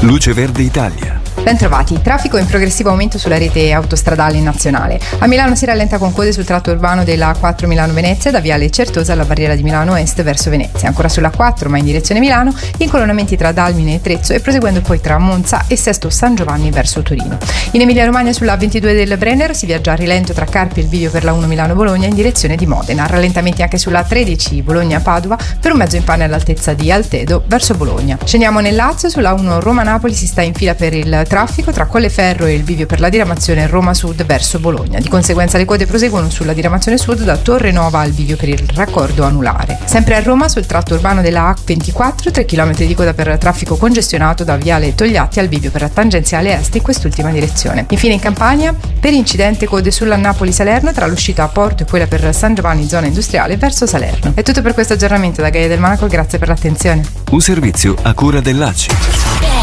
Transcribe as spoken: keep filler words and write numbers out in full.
Luce Verde Italia. Bentrovati. Traffico in progressivo aumento sulla rete autostradale nazionale. A Milano si rallenta con code sul tratto urbano della A quattro Milano-Venezia da Viale Certosa alla barriera di Milano Est verso Venezia. Ancora sulla A quattro ma in direzione Milano, incolonnamenti tra Dalmine e Trezzo e proseguendo poi tra Monza e Sesto San Giovanni verso Torino. In Emilia Romagna sulla A ventidue del Brenner si viaggia a rilento tra Carpi e il bivio per la uno Milano-Bologna in direzione di Modena. Rallentamenti anche sulla A tredici Bologna-Padova per un mezzo in pane all'altezza di Altedo verso Bologna. Scendiamo nel Lazio, sulla A uno Roma-Napoli si sta in fila per il traffico tra Colleferro e il bivio per la diramazione Roma Sud verso Bologna. Di conseguenza le code proseguono sulla diramazione sud da Torre Nova al bivio per il raccordo anulare. Sempre a Roma sul tratto urbano della A ventiquattro, tre chilometri di coda per traffico congestionato da Viale Togliatti al bivio per la tangenziale est in quest'ultima direzione. Infine in Campania, per incidente code sulla Napoli-Salerno tra l'uscita a Porto e quella per San Giovanni zona industriale verso Salerno. È tutto per questo aggiornamento da Gaia del Monaco, grazie per l'attenzione. Un servizio a cura dell'A C I.